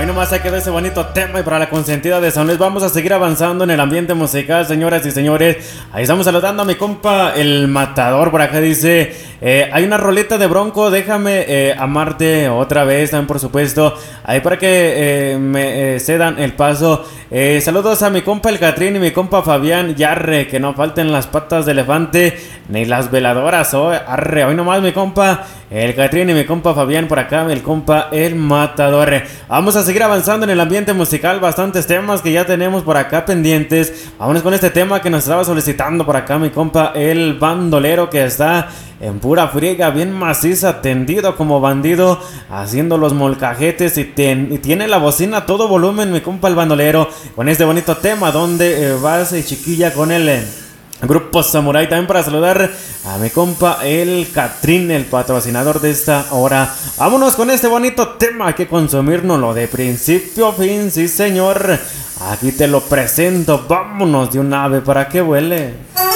nomás se quedó ese bonito tema y para la consentida de San Luis vamos a seguir avanzando en el ambiente musical, señoras y señores. Ahí estamos saludando a mi compa El Matador. Por acá dice, hay una roleta de Bronco, déjame amarte otra vez, también por supuesto. Ahí para que me cedan el paso. Saludos a mi compa El Catrín y mi compa Fabián Yarre, que no falten las patas de elefante ni las veladoras. Arre, hoy nomás mi compa El Catrín y mi compa Fabián, por acá el compa El Matador. Vamos a seguir avanzando en el ambiente musical, bastantes temas que ya tenemos por acá pendientes. Vámonos con este tema que nos estaba solicitando por acá mi compa El Bandolero, que está en pura friega, bien maciza, tendido como bandido, haciendo los molcajetes y tiene la bocina a todo volumen mi compa El Bandolero, con este bonito tema donde vas chiquilla con el Grupo Samurai. También para saludar a mi compa El Catrín, el patrocinador de esta hora. Vámonos con este bonito tema, hay que consumirnoslo de principio a fin, sí señor. Aquí te lo presento, vámonos de un ave para que vuele.